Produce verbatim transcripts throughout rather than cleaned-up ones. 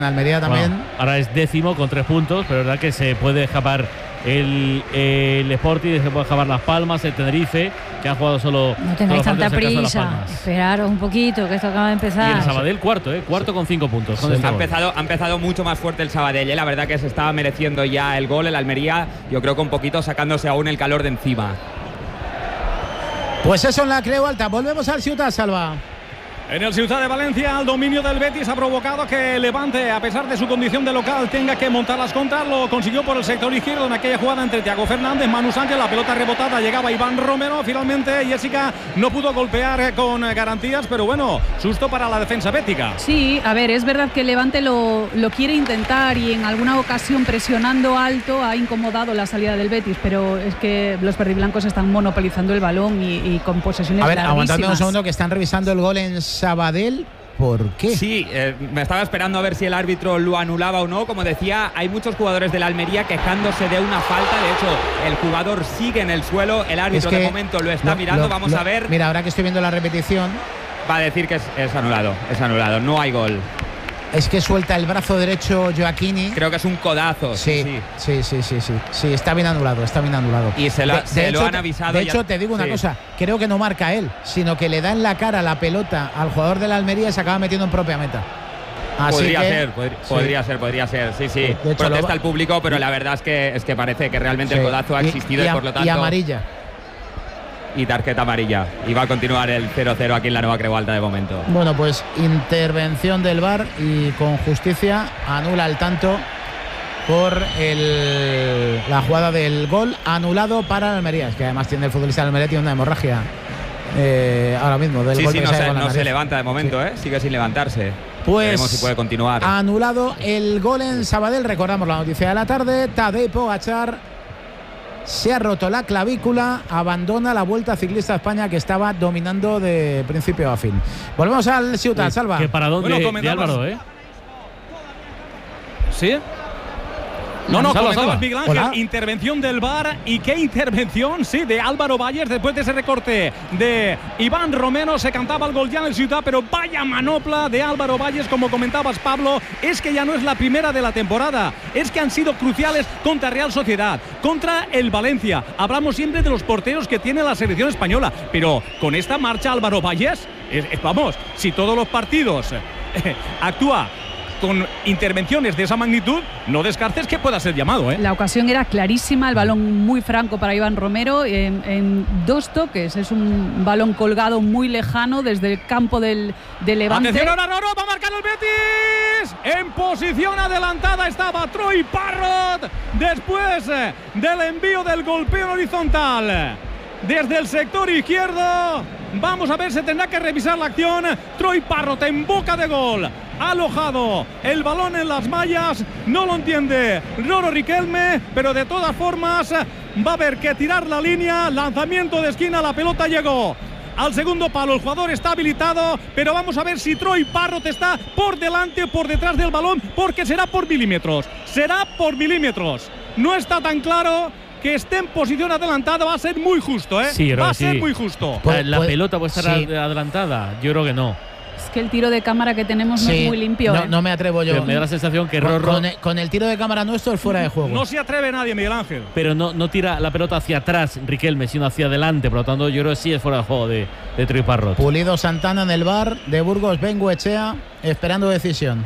Almería también. Bueno, ahora es décimo con tres puntos, pero es verdad que se puede escapar el, el Sporting, se puede escapar Las Palmas, el Tenerife, que han jugado solo. No tengáis solo tanta prisa, Palmas. esperaros un poquito, que esto acaba de empezar. Y el Sabadell cuarto, ¿eh? cuarto sí. con cinco puntos. Sí. Ha, empezado, ha empezado mucho más fuerte el Sabadell, ¿eh? La verdad que se estaba mereciendo ya el gol, el Almería, yo creo que un poquito sacándose aún el calor de encima. Pues eso en la Creu Alta. Volvemos al Ciutat, Salva. En el Ciutat de Valencia, el dominio del Betis ha provocado que Levante, a pesar de su condición de local, tenga que montar las contras. Lo consiguió por el sector izquierdo en aquella jugada entre Thiago Fernández, Manu Sánchez, la pelota rebotada, llegaba Iván Romero. Finalmente Jessica no pudo golpear con garantías, pero bueno, susto para la defensa bética. Sí, a ver, es verdad que Levante lo, lo quiere intentar y en alguna ocasión presionando alto ha incomodado la salida del Betis, pero es que los verdiblancos están monopolizando el balón y, y con posesiones A ver, larguísimas. aguantadme un segundo, que están revisando el gol en Sabadell. ¿Por qué? Sí, eh, me estaba esperando a ver si el árbitro lo anulaba o no. Como decía, hay muchos jugadores de la Almería quejándose de una falta. De hecho, el jugador sigue en el suelo. El árbitro es que de momento lo está lo, mirando. Lo, Vamos lo, a ver. Mira, ahora que estoy viendo la repetición, va a decir que es, es anulado. Es anulado. No hay gol. Es que suelta el brazo derecho Joaquini. Creo que es un codazo. Sí, sí, sí, sí, sí. Sí, está bien anulado, está bien anulado. Y se, la, de, se de lo hecho, han avisado. De ya. hecho, te digo una sí. cosa. Creo que no marca él, sino que le da en la cara la pelota al jugador de la Almería y se acaba metiendo en propia meta. Así podría que, ser, podría, sí. podría ser, podría ser. Sí, sí. De hecho, protesta lo... el público, pero la verdad es que, es que parece que realmente sí. el codazo ha existido y, y, y por lo tanto. Y amarilla. Y tarjeta amarilla. Y va a continuar el cero cero aquí en la nueva Creu Alta de momento. Bueno, pues intervención del V A R y con justicia anula el tanto por el, la jugada del gol anulado para Almería. Es que además tiene el futbolista de Almería, tiene una hemorragia eh, ahora mismo del sí, gol sí, que no, se, se, no se levanta de momento, sí. ¿eh? Sigue sin levantarse. Pues veremos si puede continuar. Anulado el gol en Sabadell. Recordamos la noticia de la tarde. Tadej Pogačar se ha roto la clavícula, abandona la Vuelta Ciclista a España, que estaba dominando de principio a fin. Volvemos al Ciutat, Salva. Que para dónde bueno, de Álvaro, ¿eh? ¿Sí? No, no, salva, comentaba salva. Miguel Ángel, Hola. Intervención del V A R. ¿Y qué intervención? Sí, de Álvaro Valles después de ese recorte de Iván Romero. Se cantaba el gol ya en el Ciutat, pero vaya manopla de Álvaro Valles, como comentabas, Pablo. Es que ya no es la primera de la temporada. Es que han sido cruciales contra Real Sociedad, contra el Valencia. Hablamos siempre de los porteros que tiene la selección española, pero con esta marcha Álvaro Valles, es, es, vamos, si todos los partidos eh, actúa con intervenciones de esa magnitud, no descartes que pueda ser llamado, ¿eh? La ocasión era clarísima, el balón muy franco para Iván Romero en, en dos toques. Es un balón colgado muy lejano desde el campo del, del Levante. Atención ahora, Roro, va a marcar el Betis. En posición adelantada estaba Troy Parrott después del envío del golpeo horizontal desde el sector izquierdo. Vamos a ver, se tendrá que revisar la acción. Troy Parrott en boca de gol, ha alojado el balón en las mallas. No lo entiende Roro Riquelme, pero de todas formas va a haber que tirar la línea. Lanzamiento de esquina, la pelota llegó al segundo palo, el jugador está habilitado, pero vamos a ver si Troy Parrott está por delante o por detrás del balón, porque será por milímetros, será por milímetros. No está tan claro. Que esté en posición adelantada va a ser muy justo, ¿eh? Sí, va a sí. ser muy justo. La, la pelota puede estar sí. adelantada. Yo creo que no. Es que el tiro de cámara que tenemos no sí. es muy limpio. No, ¿eh? no me atrevo yo. Pero me da la sensación que Rorro. Con el, con el tiro de cámara nuestro es fuera de juego. No se atreve nadie, Miguel Ángel. Pero no, no tira la pelota hacia atrás, Riquelme, sino hacia adelante. Por lo tanto, yo creo que sí es fuera de juego de, de Troy Parrott. Pulido Santana en el V A R de Burgos, Bengoechea, esperando decisión.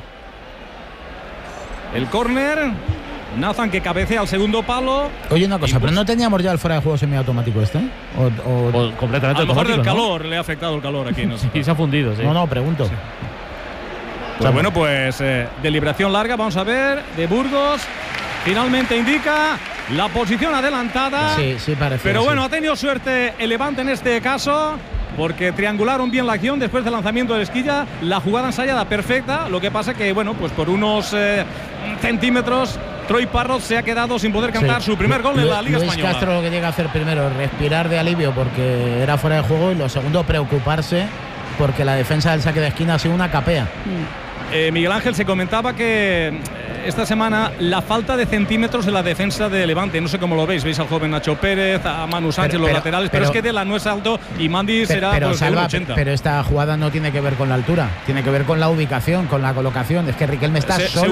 El córner. Nathan que cabecea al segundo palo. Oye, una cosa, pues, pero no teníamos ya el fuera de juego semiautomático este, o, o, o completamente a lo mejor automático, del ¿no? calor le ha afectado el calor aquí, no sé. Sí, se ha fundido, sí. No, no, pregunto. Sí. Pues bueno, pues eh, deliberación larga, vamos a ver, de Burgos. Finalmente indica la posición adelantada. Sí, sí parece. Pero sí. bueno, ha tenido suerte el Levante en este caso, porque triangularon bien la acción después del lanzamiento de Esquilla. La jugada ensayada perfecta. Lo que pasa que, bueno, pues por unos eh, centímetros Troy Parrott se ha quedado sin poder cantar sí. su primer gol Lu en la Liga Luis Española. Castro lo que llega a hacer primero, respirar de alivio porque era fuera de juego, y lo segundo, preocuparse porque la defensa del saque de esquina ha sido una capea. Eh, Miguel Ángel, se comentaba que esta semana la falta de centímetros en la defensa de Levante, no sé cómo lo veis, veis al joven Nacho Pérez, a Manu Sánchez, pero, los pero, laterales, pero, pero es que de la no es alto y Mandi pero, será pero, por Salva, ochenta. Pero esta jugada no tiene que ver con la altura, tiene que ver con la ubicación, con la colocación. Es que Riquelme está se, solo.